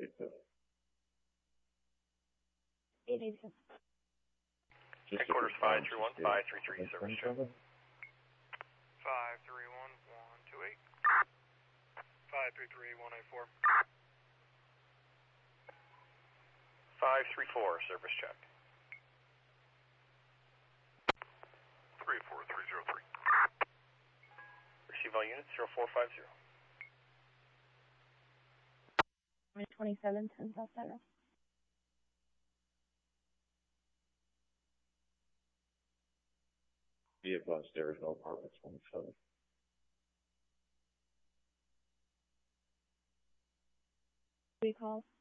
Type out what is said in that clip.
887. Headquarters 531, 533 service check. 531-128. 533-184. 534 service check. 34303. Receive all units 0450. 27, 10 South Center. Be advised, there is no apartment 27. Recall.